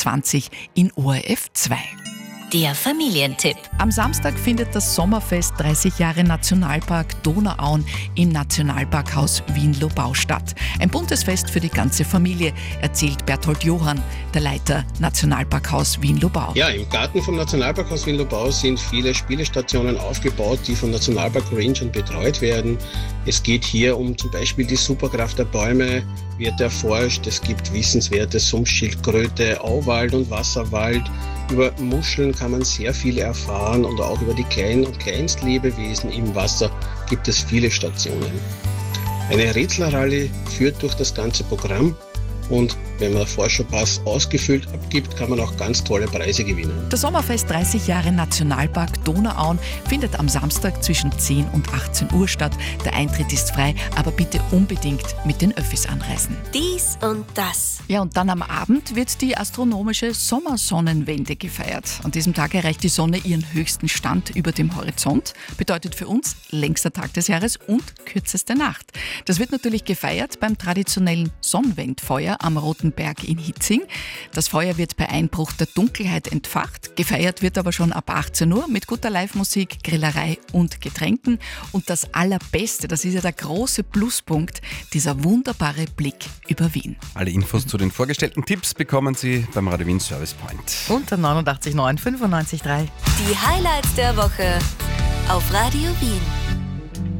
20 in ORF 2. Der Familientipp. Am Samstag findet das Sommerfest 30 Jahre Nationalpark Donauauen im Nationalparkhaus Wien-Lobau statt. Ein buntes Fest für die ganze Familie, erzählt Berthold Johann, der Leiter Nationalparkhaus Wien-Lobau. Ja, im Garten vom Nationalparkhaus Wien-Lobau sind viele Spielestationen aufgebaut, die von Nationalpark Rangern betreut werden. Es geht hier um zum Beispiel die Superkraft der Bäume, wird erforscht. Es gibt wissenswerte Sumpfschildkröte, Auwald und Wasserwald. Über Muscheln kann man sehr viel erfahren und auch über die Klein- und Kleinstlebewesen im Wasser gibt es viele Stationen. Eine Rätselrallye führt durch das ganze Programm und wenn man den Vorschaupass ausgefüllt abgibt, kann man auch ganz tolle Preise gewinnen. Das Sommerfest 30 Jahre Nationalpark Donauauen findet am Samstag zwischen 10 und 18 Uhr statt. Der Eintritt ist frei, aber bitte unbedingt mit den Öffis anreisen. Dies und das. Ja, und dann am Abend wird die astronomische Sommersonnenwende gefeiert. An diesem Tag erreicht die Sonne ihren höchsten Stand über dem Horizont. Bedeutet für uns längster Tag des Jahres und kürzeste Nacht. Das wird natürlich gefeiert beim traditionellen Sonnenwendfeuer am Roten Berg in Hitzing. Das Feuer wird bei Einbruch der Dunkelheit entfacht. Gefeiert wird aber schon ab 18 Uhr mit guter Live-Musik, Grillerei und Getränken. Und das Allerbeste, das ist ja der große Pluspunkt, dieser wunderbare Blick über Wien. Alle Infos zu den vorgestellten Tipps bekommen Sie beim Radio Wien Service Point. Unter 89 9 95 3. Die Highlights der Woche auf Radio Wien.